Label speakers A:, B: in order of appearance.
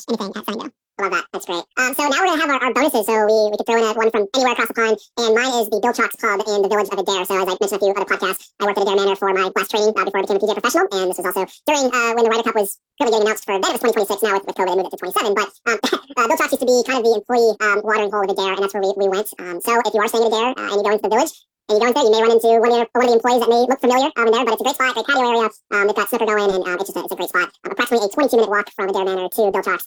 A: much anything at Sunnydale. I love that. That's great. So now we're going to have our bonuses. So we could throw in one from anywhere across the pond. And mine is the Bill Chalks Club in the Village of Adair. So as I mentioned a few other podcasts, I worked at Adair Manor for my last training before I became a PGA professional. And this was also during when the Ryder Cup was really getting announced for then it was 2026. Now with COVID, they moved it to 27. But Bill Chalks used to be kind of the employee watering hole of Adair, and that's where we went. So if you are staying at Adair and you go into the Village, and you go in there, you may run into one of the employees that may look familiar in there, but it's a great spot, great patio area. They've got snooker going, and it's a great spot. Approximately a 22-minute walk from Adair Manor to Bill Chalks.